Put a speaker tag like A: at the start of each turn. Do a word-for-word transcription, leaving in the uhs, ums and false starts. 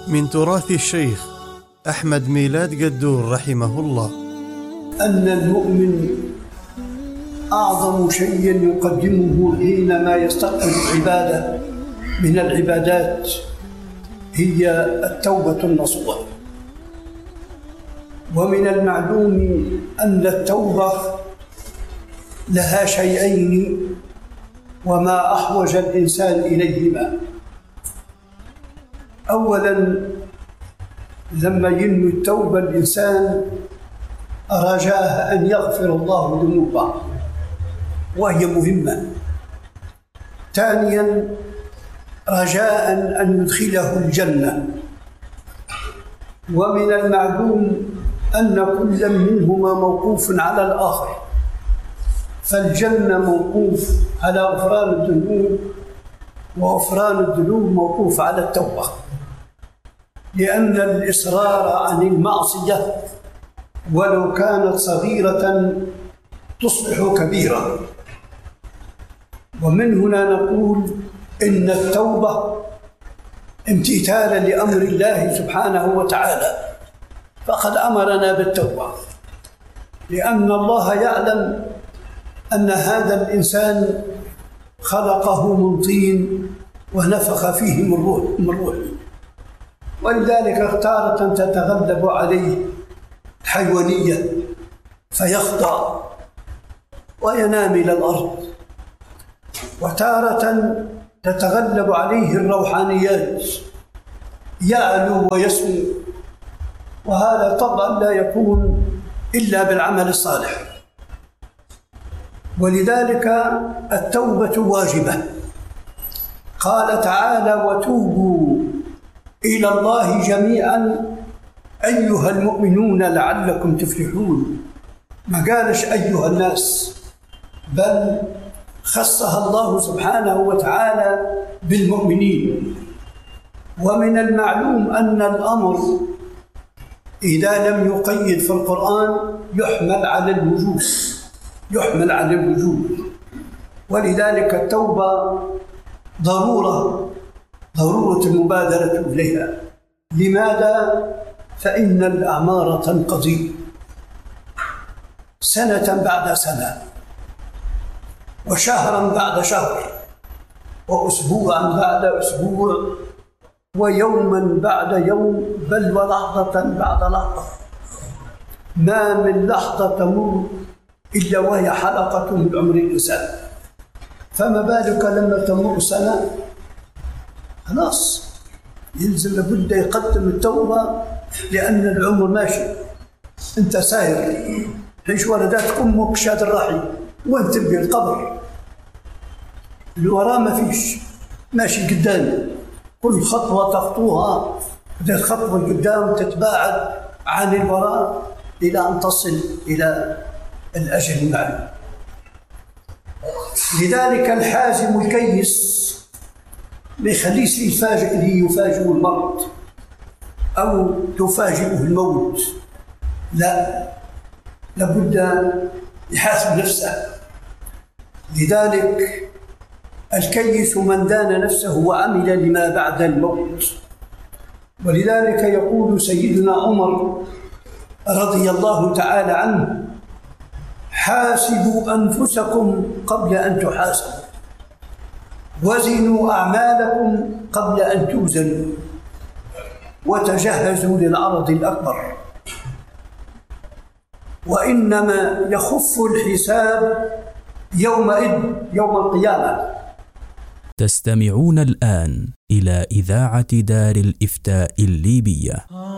A: من تراث الشيخ أحمد ميلاد قدور رحمه الله
B: أن المؤمن أعظم شيء يقدمه حينما يستقبل العبادة من العبادات هي التوبة النصوح. ومن المعلوم أن التوبة لها شيئين وما أحوج الإنسان إليهما. أولاً، لما ينوي التوبة الإنسان رجاء أن يغفر الله ذنوبه وهي مهمة. ثانياً، رجاء أن يدخله الجنة. ومن المعلوم أن كل منهما موقوف على الآخر، فالجنة موقوف على غفران الذنوب، وغفران الذنوب موقوف على التوبة، لأن الإصرار عن المعصية ولو كانت صغيرة تصبح كبيرة. ومن هنا نقول إن التوبة امتثالا لأمر الله سبحانه وتعالى، فقد أمرنا بالتوبة، لأن الله يعلم أن هذا الإنسان خلقه من طين ونفخ فيه من روح من روحه، ولذلك تارة تتغلب عليه الحيوانية فيخضع وينام إلى الأرض، وتارة تتغلب عليه الروحانيات يعلو ويسمو، وهذا طبعا لا يكون إلا بالعمل الصالح. ولذلك التوبة واجبة. قال تعالى: وتوبوا إلى الله جميعا أيها المؤمنون لعلكم تفلحون. ما قالش أيها الناس، بل خصها الله سبحانه وتعالى بالمؤمنين. ومن المعلوم أن الأمر إذا لم يقيد في القرآن يحمل على الوجوب، يحمل على الوجوب. ولذلك التوبة ضرورة، ضرورة المبادرة إليها. لماذا؟ فإن الأعمار تنقضي سنة بعد سنة، وشهرا بعد شهر، وأسبوعا بعد أسبوع، ويوما بعد يوم، بل ولحظة بعد لحظة. ما من لحظة تمر إلا وهي حلقة من عمر الإنسان، فما بالك لما تمر سنة؟ خلاص يلزم لابد يقدم التوبة، لأن العمر ماشي، أنت ساير، حيش ولدات أمك شاد الرحي وأنت تبقى القبر، الوراء ما فيش، ماشي قدام، كل خطوة تخطوها ذات خطوة قدام تتباعد عن الوراء إلى أن تصل إلى الأجل المعلوم. لذلك الحازم الكيس ما يخليش يفاجئ لي يفاجئ المرض أو تفاجئه الموت، لا، لابد يحاسب نفسه. لذلك الكيس من دان نفسه وعمل لما بعد الموت. ولذلك يقول سيدنا عمر رضي الله تعالى عنه: حاسبوا أنفسكم قبل أن تحاسبوا، وزنوا أعمالكم قبل أن توزنوا، وتجهزوا للعرض الأكبر، وإنما يخف الحساب يومئذ يوم القيامة.
C: تستمعون الآن إلى إذاعة دار الإفتاء الليبية.